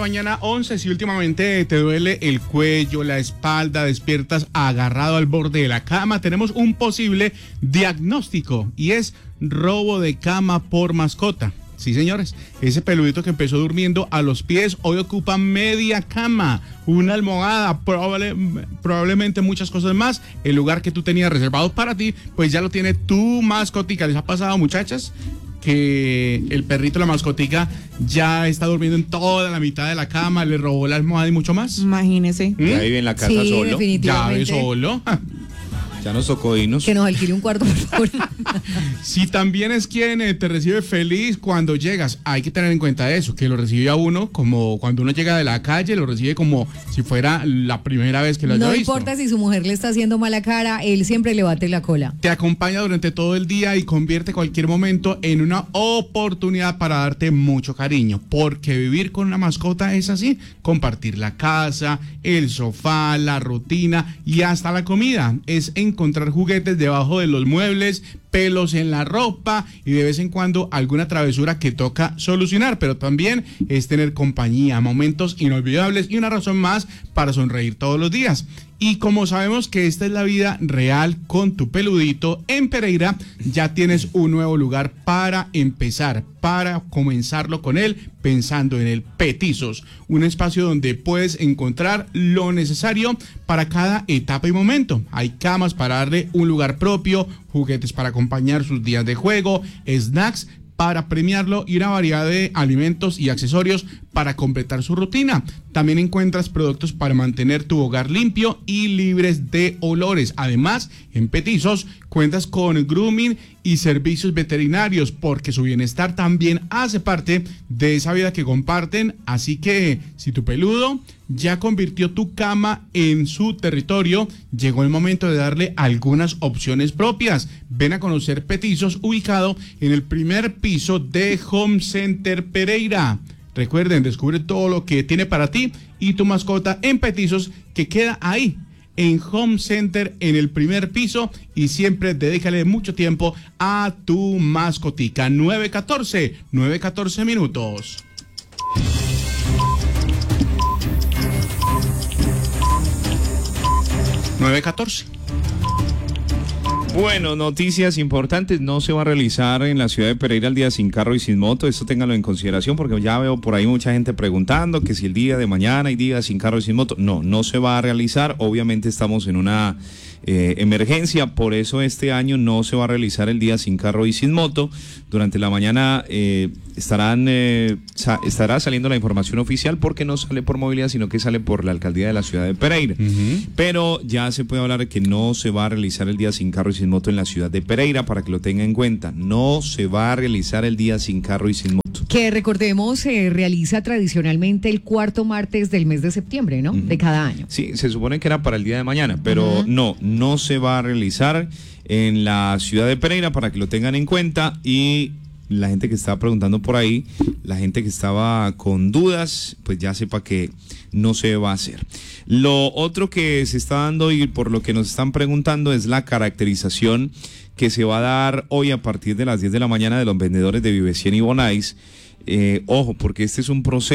mañana, 11. Si últimamente te duele el cuello, la espalda, despiertas agarrado al borde de la cama, tenemos un posible diagnóstico y es robo de cama por mascota. Sí, señores, ese peludito que empezó durmiendo a los pies hoy ocupa media cama, una almohada, probablemente muchas cosas más. El lugar que tú tenías reservado para ti, pues ya lo tiene tu mascotica. ¿Les ha pasado, muchachas, que el perrito, la mascotica, ya está durmiendo en toda la mitad de la cama, le robó la almohada y mucho más? Imagínese. Ya vive en la casa Sí, solo. Ya definitivamente. ve solo. Ya nos tocó irnos. Que nos alquile un cuarto, por favor. Si también es quien te recibe feliz cuando llegas, hay que tener en cuenta eso, que lo recibe a uno como cuando uno llega de la calle, lo recibe como si fuera la primera vez que lo haya No visto. importa si su mujer le está haciendo mala cara, él siempre le bate la cola. Te acompaña durante todo el día y convierte cualquier momento en una oportunidad para darte mucho cariño, porque vivir con una mascota es así, compartir la casa, el sofá, la rutina y hasta la comida. Es encontrar juguetes debajo de los muebles, pelos en la ropa y de vez en cuando alguna travesura que toca solucionar, pero también es tener compañía, momentos inolvidables y una razón más para sonreír todos los días. Y como sabemos que esta es la vida real con tu peludito, en Pereira ya tienes un nuevo lugar para empezar, para comenzarlo con él, pensando en el Petizos, un espacio donde puedes encontrar lo necesario para cada etapa y momento. Hay camas para darle un lugar propio, juguetes para acompañar sus días de juego, snacks para premiarlo y una variedad de alimentos y accesorios para completar su rutina. También encuentras productos para mantener tu hogar limpio y libres de olores. Además, en Petizos cuentas con grooming y servicios veterinarios porque su bienestar también hace parte de esa vida que comparten. Así que si tu peludo ya convirtió tu cama en su territorio, llegó el momento de darle algunas opciones propias. Ven a conocer Petizos, ubicado en el primer piso de Home Center Pereira. Recuerden, descubre todo lo que tiene para ti y tu mascota en Petizos, que queda ahí en Home Center en el primer piso, y siempre dedícale mucho tiempo a tu mascotica. 9:14 minutos. Bueno, noticias importantes. No se va a realizar en la ciudad de Pereira el día sin carro y sin moto. Esto ténganlo en consideración porque ya veo por ahí mucha gente preguntando que si el día de mañana hay día sin carro y sin moto. No, no se va a realizar. Obviamente estamos en una emergencia, por eso este año no se va a realizar el día sin carro y sin moto. Durante la mañana estará saliendo la información oficial porque no sale por movilidad, sino que sale por la alcaldía de la ciudad de Pereira. Pero ya se puede hablar de que no se va a realizar el día sin carro y sin moto en la ciudad de Pereira, para que lo tenga en cuenta. No se va a realizar el día sin carro y sin moto. Que recordemos, se realiza tradicionalmente el cuarto martes del mes de septiembre, ¿no? De cada año. Sí, se supone que era para el día de mañana, pero no se va a realizar en la ciudad de Pereira, para que lo tengan en cuenta. Y la gente que estaba preguntando por ahí, la gente que estaba con dudas, pues ya sepa que no se va a hacer. Lo otro que se está dando y por lo que nos están preguntando es la caracterización que se va a dar hoy a partir de las 10 de la mañana de los vendedores de Vive 100 y Bonais. Ojo, porque este es un proceso